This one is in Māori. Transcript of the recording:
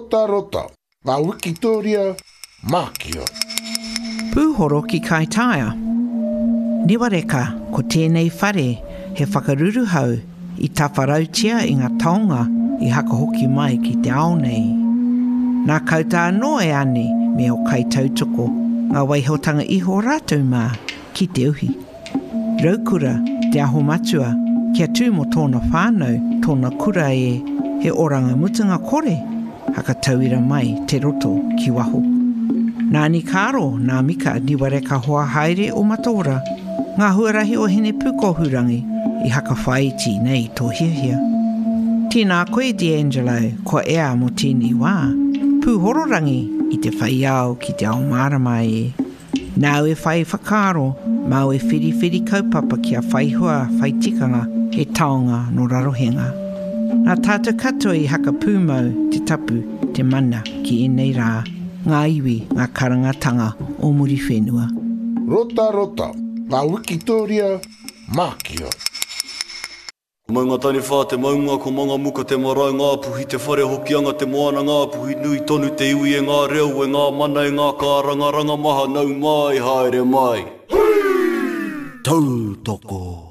Rota rota, ngā Wikitoria, Mākia. Pūhoro ki Kaitaia. Niwa reka, ko tēnei whare he whakaruru hau I tawharautia I ngā taonga I haka hoki mai ki te ao nei. Nā kauta anō e ane me o kai tautoko ngā waihotanga iho rātou mā ki te uhi. Raukura te aho matua kia tū mo tōna whānau tōna kura he oranga mutunga kore haka tauira mai te roto ki waho. Nāni kāro nā mika niwa reka hoa haere o matora ngā huarahi o hene pukohurangi I haka whaiti nei tō hiahia. Tēnā koe D'Angelo, ko ea mo tēnei wā. Pūhororangi I te whaiao ki te ao marama Nau e whai whakaro, mau e whiri kaupapa kia whaihua whaitikanga he taonga no rarohenga. Nā tātou katoa I haka pūmau te tapu, te mana ki enei rā, ngā iwi, ngā karangatanga o muri whenua. Rota rota, ngā Wikitoria, Mākia. Maunga tani whā te maunga, ko manga muka te marae ngā puhi, te whare hokianga te moana ngā puhi, nui tonu te iwi e ngā reo, e ngā mana e ngā kāranga, ranga maha nau mai, haere mai. Tautoko.